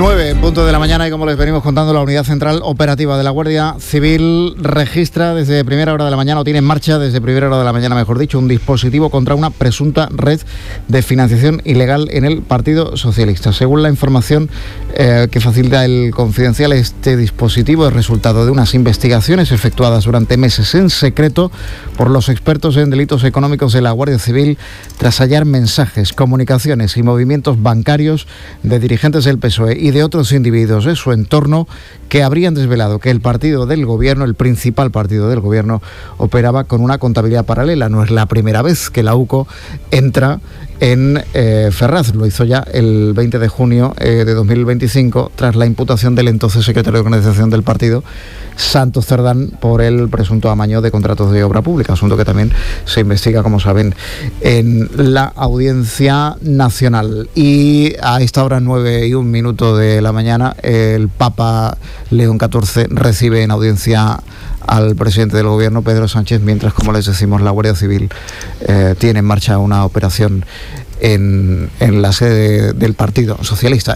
9 en punto de la mañana y como les venimos contando, la Unidad Central Operativa de la Guardia Civil registra desde primera hora de la mañana, o tiene en marcha desde primera hora de la mañana, mejor dicho, un dispositivo contra una presunta red de financiación ilegal en el Partido Socialista. Según la información que facilita el Confidencial, este dispositivo es resultado de unas investigaciones efectuadas durante meses en secreto por los expertos en delitos económicos de la Guardia Civil, tras hallar mensajes, comunicaciones y movimientos bancarios de dirigentes del PSOE y de otros individuos de su entorno que habrían desvelado que el partido del gobierno, el principal partido del gobierno, operaba con una contabilidad paralela. No es la primera vez que la UCO entra en Ferraz. Lo hizo ya el 20 de junio de 2025 tras la imputación del entonces secretario de Organización del partido, Santos Cerdán, por el presunto amaño de contratos de obra pública, asunto que también se investiga, como saben, en la Audiencia Nacional. Y a esta hora, 9:01 de la mañana, el Papa León XIV recibe en audiencia al presidente del gobierno, Pedro Sánchez, mientras, como les decimos, la Guardia Civil tiene en marcha una operación en la sede del Partido Socialista.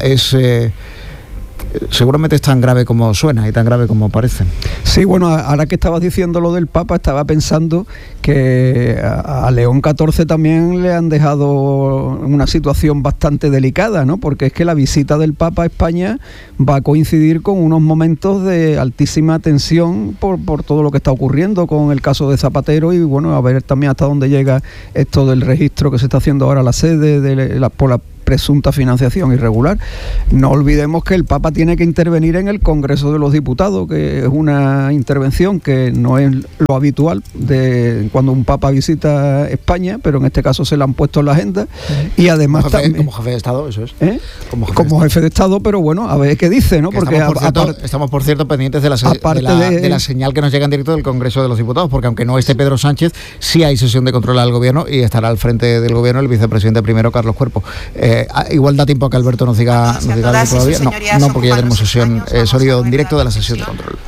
Seguramente es tan grave como suena y tan grave como parece. Sí, bueno, ahora que estabas diciendo lo del Papa, estaba pensando que a León XIV también le han dejado una situación bastante delicada, ¿no? Porque es que la visita del Papa a España va a coincidir con unos momentos de altísima tensión por todo lo que está ocurriendo con el caso de Zapatero, y bueno, a ver también hasta dónde llega esto del registro que se está haciendo ahora a la sede por la presunta financiación irregular. No olvidemos que el Papa tiene que intervenir en el Congreso de los Diputados, que es una intervención que no es lo habitual de cuando un Papa visita España, pero en este caso se la han puesto en la agenda. Y además como jefe de Estado, eso es. Como jefe de Estado, pero bueno, a ver qué dice, ¿no? Porque estamos, por cierto, pendientes de la señal que nos llega en directo del Congreso de los Diputados, porque aunque no esté Pedro Sánchez, sí hay sesión de control al gobierno y estará al frente del gobierno el vicepresidente primero, Carlos Cuerpo. Igual da tiempo a que Alberto nos diga todavía. No, porque ya tenemos sesión, sonido en directo de la sesión de control.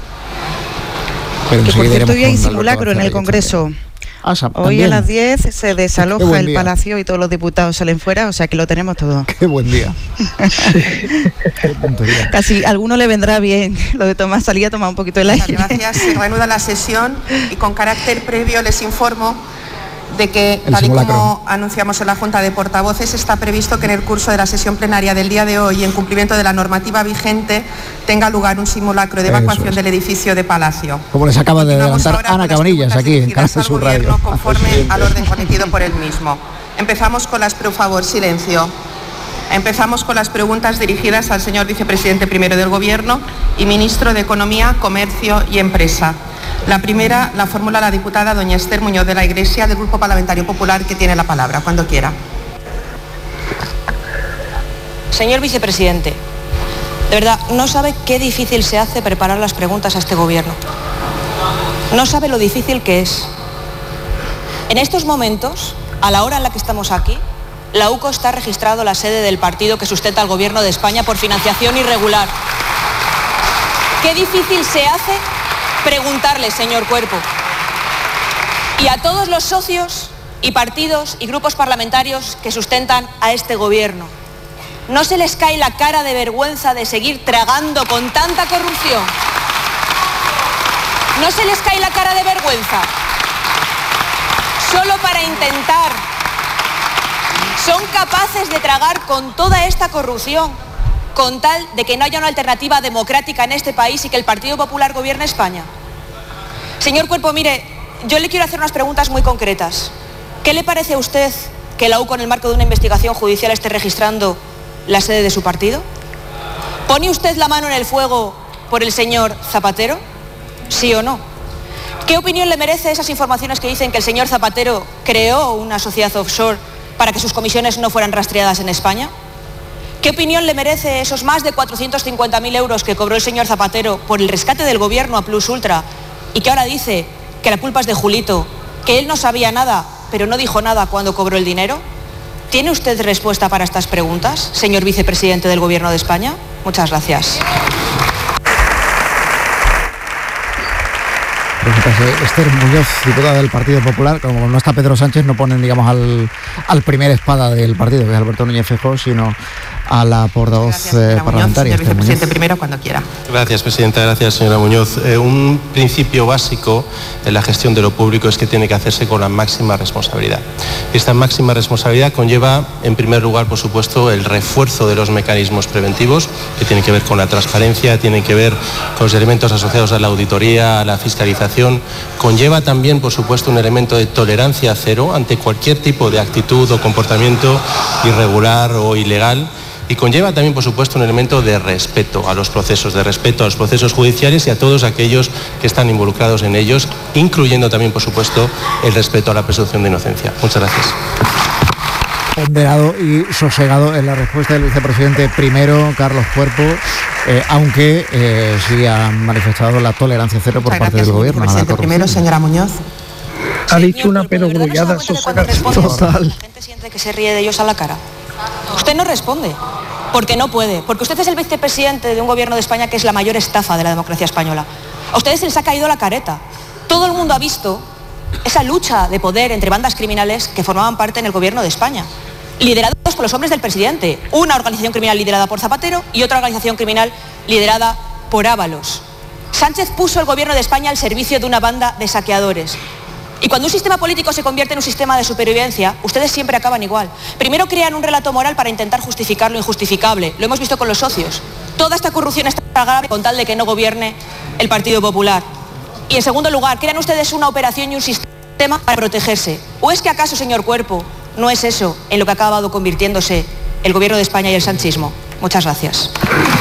Pero que por cierto, hoy hay simulacro en el Congreso. Hoy a las 10 se desaloja el Palacio y todos los diputados salen fuera, o sea que lo tenemos todo. Qué buen día. Casi a alguno le vendrá bien lo de salir a tomar un poquito de aire. Gracias, se reanuda la sesión y con carácter previo les informo de que, tal y como anunciamos en la Junta de Portavoces, está previsto que en el curso de la sesión plenaria del día de hoy, en cumplimiento de la normativa vigente, tenga lugar un simulacro de evacuación del edificio de Palacio. Como les acaba de adelantar Ana Cabanillas aquí en Canal Sur Radio. Conforme al orden cometido por él mismo. Empezamos con por favor, silencio. Empezamos con las preguntas dirigidas al señor vicepresidente primero del Gobierno y ministro de Economía, Comercio y Empresa. La primera la formula la diputada doña Esther Muñoz de la Iglesia, del Grupo Parlamentario Popular, que tiene la palabra, cuando quiera. Señor vicepresidente, de verdad, no sabe qué difícil se hace preparar las preguntas a este gobierno. No sabe lo difícil que es. En estos momentos, a la hora en la que estamos aquí, la UCO está registrado la sede del partido que sustenta al gobierno de España por financiación irregular. Qué difícil se hace preguntarle, señor Cuerpo, y a todos los socios y partidos y grupos parlamentarios que sustentan a este gobierno. ¿No se les cae la cara de vergüenza de seguir tragando con tanta corrupción? ¿No se les cae la cara de vergüenza? Solo para intentar. Son capaces de tragar con toda esta corrupción, con tal de que no haya una alternativa democrática en este país y que el Partido Popular gobierne España. Señor Cuerpo, mire, yo le quiero hacer unas preguntas muy concretas. ¿Qué le parece a usted que la UCO, en el marco de una investigación judicial, esté registrando la sede de su partido? ¿Pone usted la mano en el fuego por el señor Zapatero? ¿Sí o no? ¿Qué opinión le merece esas informaciones que dicen que el señor Zapatero creó una sociedad offshore para que sus comisiones no fueran rastreadas en España? ¿Qué opinión le merece esos más de 450.000 euros que cobró el señor Zapatero por el rescate del gobierno a Plus Ultra y que ahora dice que la culpa es de Julito, que él no sabía nada, pero no dijo nada cuando cobró el dinero? ¿Tiene usted respuesta para estas preguntas, señor vicepresidente del Gobierno de España? Muchas gracias. Esther Muñoz, diputada del Partido Popular. Como no está Pedro Sánchez, no ponen, digamos, al primer espada del partido, que es Alberto Núñez Feijóo, sino a la portavoz parlamentaria. Señor vicepresidente, primero cuando quiera. Gracias, presidenta. Gracias, señora Muñoz. Un principio básico en la gestión de lo público es que tiene que hacerse con la máxima responsabilidad. Esta máxima responsabilidad conlleva, en primer lugar, por supuesto, el refuerzo de los mecanismos preventivos, que tienen que ver con la transparencia, tienen que ver con los elementos asociados a la auditoría, a la fiscalización. Conlleva también, por supuesto, un elemento de tolerancia cero ante cualquier tipo de actitud o comportamiento irregular o ilegal. Y conlleva también, por supuesto, un elemento de respeto a los procesos, judiciales y a todos aquellos que están involucrados en ellos, incluyendo también, por supuesto, el respeto a la presunción de inocencia. Muchas gracias. Ponderado y sosegado en la respuesta del vicepresidente primero, Carlos Cuerpo, aunque sí ha manifestado la tolerancia cero por parte del gobierno. Vicepresidente primero, señora Muñoz. Ha dicho una perogrullada sosegada total. La gente siente que se ríe de ellos a la cara. Usted no responde, porque no puede, porque usted es el vicepresidente de un gobierno de España que es la mayor estafa de la democracia española. A ustedes se les ha caído la careta. Todo el mundo ha visto esa lucha de poder entre bandas criminales que formaban parte en el gobierno de España, liderados por los hombres del presidente, una organización criminal liderada por Zapatero y otra organización criminal liderada por Ábalos. Sánchez puso el gobierno de España al servicio de una banda de saqueadores. Y cuando un sistema político se convierte en un sistema de supervivencia, ustedes siempre acaban igual. Primero crean un relato moral para intentar justificar lo injustificable. Lo hemos visto con los socios. Toda esta corrupción está grave con tal de que no gobierne el Partido Popular. Y en segundo lugar, crean ustedes una operación y un sistema para protegerse. ¿O es que acaso, señor Cuerpo, no es eso en lo que ha acabado convirtiéndose el gobierno de España y el sanchismo? Muchas gracias.